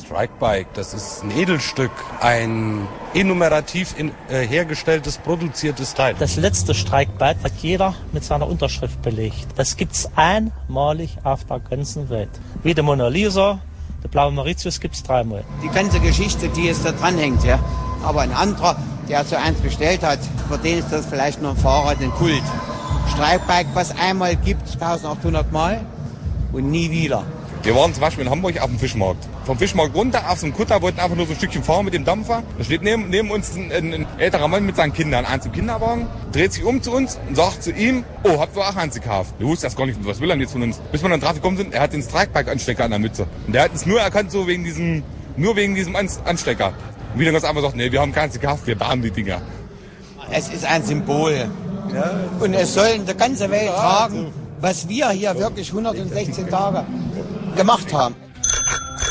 Strikebike, das ist ein Edelstück, ein enumerativ hergestelltes, produziertes Teil. Das letzte Strikebike hat jeder mit seiner Unterschrift belegt. Das gibt's einmalig auf der ganzen Welt. Wie die Mona Lisa, der blaue Mauritius gibt's 3-mal. Die ganze Geschichte, die jetzt da dran hängt, ja. Aber ein anderer, der so eins bestellt hat, für den ist das vielleicht nur ein Fahrrad, ein Kult. Strikebike, was einmal gibt, 1800 Mal und nie wieder. Wir waren zum Beispiel in Hamburg auf dem Fischmarkt. Vom Fischmarkt runter auf so einem Kutter, wollten einfach nur so ein Stückchen fahren mit dem Dampfer. Da steht neben uns ein älterer Mann mit seinen Kindern, eins im Kinderwagen, dreht sich um zu uns und sagt zu ihm, oh, habt ihr auch eins gekauft? Wir wussten das gar nicht, was will er jetzt von uns? Bis wir dann drauf gekommen sind, er hat den Strikebike-Anstecker an der Mütze. Und der hat es nur erkannt, so wegen diesem Anstecker. Und wieder ganz einfach sagt, nee, wir haben keins gekauft, wir bauen die Dinger. Es ist ein Symbol. Ja. Und es soll in der ganzen Welt tragen, was wir hier wirklich 116 Tage gemacht haben.